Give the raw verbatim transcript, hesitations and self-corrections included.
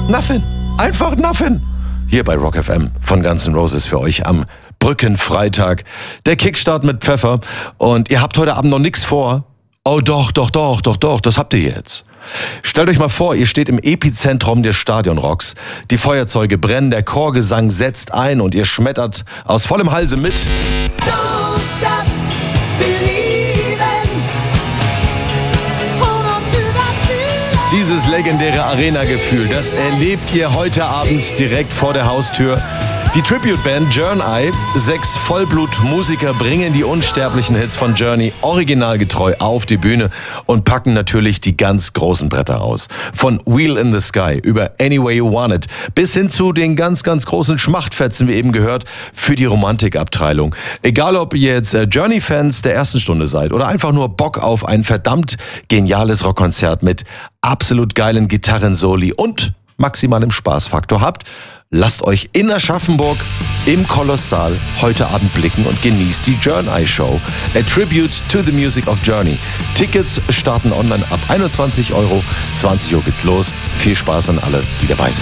Nothing. Einfach nothing. Hier bei Rock F M von Guns N' Roses für euch am Brückenfreitag. Der Kickstart mit Pfeffer. Und ihr habt heute Abend noch nichts vor. Oh doch, doch, doch, doch, doch, das habt ihr jetzt. Stellt euch mal vor, ihr steht im Epizentrum des Stadionrocks. Die Feuerzeuge brennen, der Chorgesang setzt ein und ihr schmettert aus vollem Halse mit. Don't stop believing. Hold on to that feeling. Dieses legendäre Arena-Gefühl, das erlebt ihr heute Abend direkt vor der Haustür. Die Tribute-Band Journey, sechs Vollblut-Musiker bringen die unsterblichen Hits von Journey originalgetreu auf die Bühne und packen natürlich die ganz großen Bretter aus. Von Wheel in the Sky über Any Way You Want It bis hin zu den ganz, ganz großen Schmachtfetzen, wie eben gehört, für die Romantikabteilung. Egal, ob ihr jetzt Journey-Fans der ersten Stunde seid oder einfach nur Bock auf ein verdammt geniales Rockkonzert mit absolut geilen Gitarrensoli und maximalem Spaßfaktor habt, lasst euch in Aschaffenburg im Kolossal heute Abend blicken und genießt die Journey Show. A Tribute to the Music of Journey. Tickets starten online ab einundzwanzig Euro. zwanzig Uhr geht's los. Viel Spaß an alle, die dabei sind.